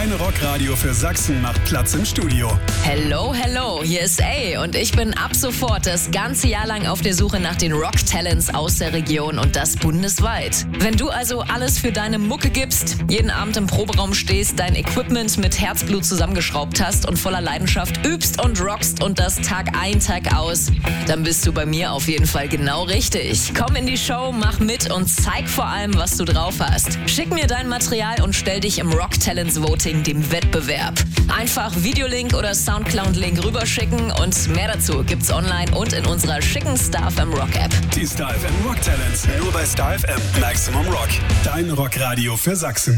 Dein Rockradio für Sachsen macht Platz im Studio. Hello, hello, hier ist A und ich bin ab sofort das ganze Jahr lang auf der Suche nach den Rock-Talents aus der Region und das bundesweit. Wenn du also alles für deine Mucke gibst, jeden Abend im Proberaum stehst, dein Equipment mit Herzblut zusammengeschraubt hast und voller Leidenschaft übst und rockst und das Tag ein, Tag aus, dann bist du bei mir auf jeden Fall genau richtig. Komm in die Show, mach mit und zeig vor allem, was du drauf hast. Schick mir dein Material und stell dich im Rock Talents Voting dem Wettbewerb. Einfach Videolink oder Soundcloud-Link rüberschicken und mehr dazu gibt's online und in unserer schicken Star FM Rock App. Die Star FM Rock Talents, nur bei Star FM Maximum Rock. Dein Rockradio für Sachsen.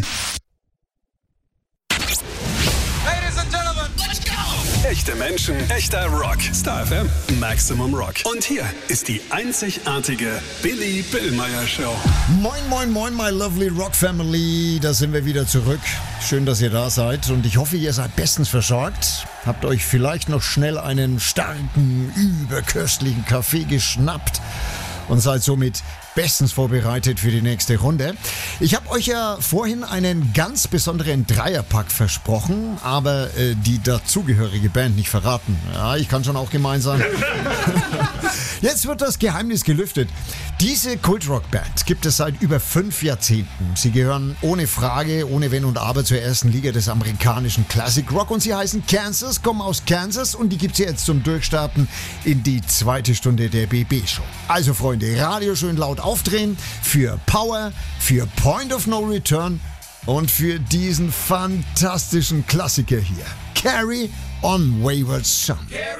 Ladies and Gentlemen, let's go! Echte Menschen, echter Rock. Star FM Maximum Rock. Und hier ist die einzigartige Billy Billmeyer Show. Moin, moin, moin, my lovely Rock Family. Da sind wir wieder zurück. Schön, dass ihr da seid und ich hoffe, ihr seid bestens versorgt. Habt euch vielleicht noch schnell einen starken, überköstlichen Kaffee geschnappt und seid somit bestens vorbereitet für die nächste Runde. Ich habe euch ja vorhin einen ganz besonderen Dreierpack versprochen, aber die dazugehörige Band nicht verraten. Ja, ich kann schon auch gemein sein. Jetzt wird das Geheimnis gelüftet. Diese Kultrock-Band gibt es seit über 5 Jahrzehnten. Sie gehören ohne Frage, ohne Wenn und Aber zur ersten Liga des amerikanischen Classic Rock und sie heißen Kansas, kommen aus Kansas und die gibt es jetzt zum Durchstarten in die zweite Stunde der BB-Show. Also Freunde, Radio schön laut aufdrehen für Power, für Point of No Return und für diesen fantastischen Klassiker hier. Carry on Wayward Son.